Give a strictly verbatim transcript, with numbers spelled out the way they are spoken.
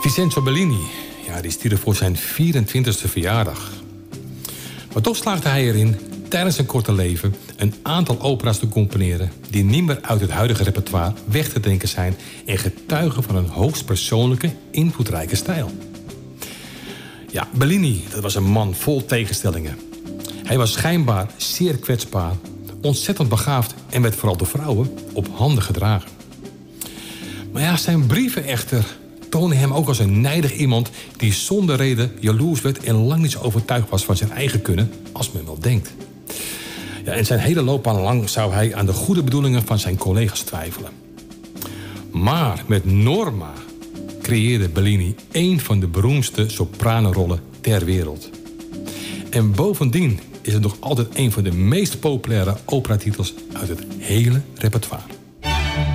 Vincenzo Bellini, ja, die stierf voor zijn vierentwintigste verjaardag. Maar toch slaagde hij erin tijdens zijn korte leven een aantal opera's te componeren die niet meer uit het huidige repertoire weg te denken zijn en getuigen van een hoogst persoonlijke, invloedrijke stijl. Ja, Bellini, dat was een man vol tegenstellingen. Hij was schijnbaar zeer kwetsbaar, ontzettend begaafd en werd vooral door vrouwen op handen gedragen. Maar ja, zijn brieven echter tonen hem ook als een nijdig iemand die zonder reden jaloers werd en lang niet zo overtuigd was van zijn eigen kunnen als men wel denkt. Ja, en zijn hele loopbaan lang zou hij aan de goede bedoelingen van zijn collega's twijfelen. Maar met Norma creëerde Bellini één van de beroemdste sopranorollen ter wereld. En bovendien is het nog altijd een van de meest populaire operatitels uit het hele repertoire.